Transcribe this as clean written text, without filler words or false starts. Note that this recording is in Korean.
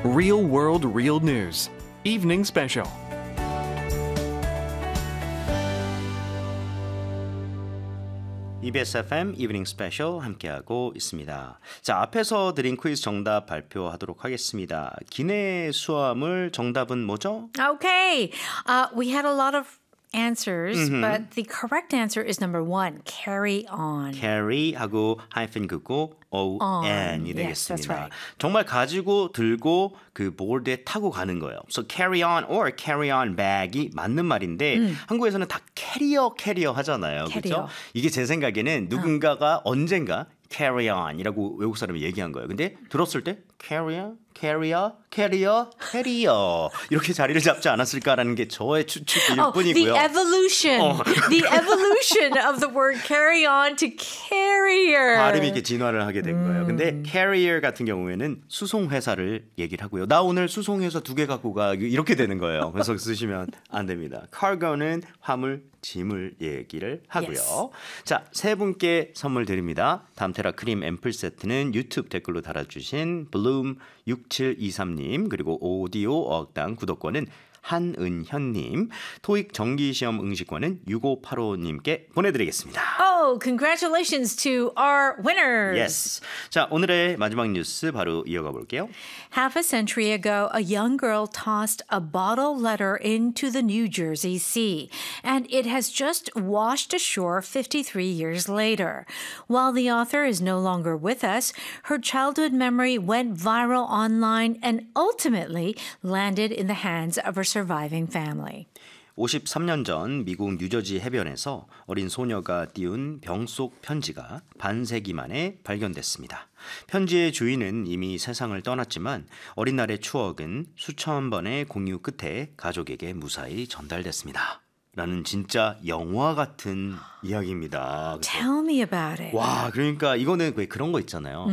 Real World Real News Evening Special. EBS FM 이브닝 스페셜 함께하고 있습니다. 자, 앞에서 드린 퀴즈 정답 발표하도록 하겠습니다. 기내 수화물 정답은 뭐죠? Okay. We had a lot of answers, but the correct answer is number 1, carry on. carry하고 하이픈 긋고 on이 Yes, that's 되겠습니다. right. 정말 가지고 들고 그 보드에 타고 가는 거예요. So carry on or carry on bag이 맞는 말인데 한국에서는 다 캐리어 하잖아요. 캐리어. 그렇죠? 이게 제 생각에는 누군가가 언젠가 carry on이라고 외국 사람이 얘기한 거예요. 근데 들었을 때 carrier 이렇게 자리를 잡지 않았을까라는 게 저의 추측일 뿐이고요. The evolution of the word carry on to carrier. 발음이 이렇게 진화를 하게 된 거예요. 근데 carrier 같은 경우에는 수송회사를 얘기를 하고요. 나 오늘 수송회사 2개 갖고 가 이렇게 되는 거예요. 그래서 쓰시면 안 됩니다. cargo는 화물, 짐을 얘기를 하고요. Yes. 자, 세 분께 선물 드립니다. 담테라 크림 앰플 세트는 유튜브 댓글로 달아주신 블룸 6723님 그리고 오디오 어학당 구독권은 한은현님, 토익 정기시험 응시권은 6585님께 보내드리겠습니다. Oh, congratulations to our winners. Yes. 자, 오늘의 마지막 뉴스 바로 이어가 볼게요. Half a century ago, a young girl tossed a bottle letter into the New Jersey Sea, and it has just washed ashore 53 years later. While the author is no longer with us, her childhood memory went viral online and ultimately landed in the hands of her surviving family. 53년 전 미국 뉴저지 해변에서 어린 소녀가 띄운 병 속 편지가 반세기 만에 발견됐습니다. 편지의 주인은 이미 세상을 떠났지만 어린 날의 추억은 수천 번의 공유 끝에 가족에게 무사히 전달됐습니다. 라는 진짜 영화 같은 이야기입니다. 그래서 Tell me about it. 와, 그러니까 이거는 왜 그런 거 있잖아요.